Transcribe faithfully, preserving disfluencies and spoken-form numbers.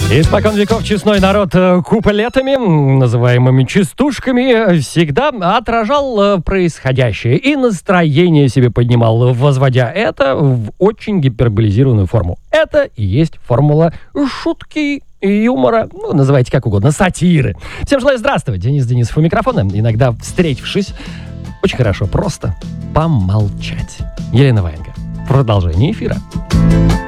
Испокон веков честной народ куплетами, называемыми частушками, всегда отражал происходящее и настроение себе поднимал, возводя это в очень гиперболизированную форму. Это и есть формула шутки, юмора, ну, называйте как угодно, сатиры. Всем желаю здравствовать. Денис Денисов у микрофона. Иногда, встретившись, очень хорошо просто помолчать. Елена Ваенга. Продолжение эфира.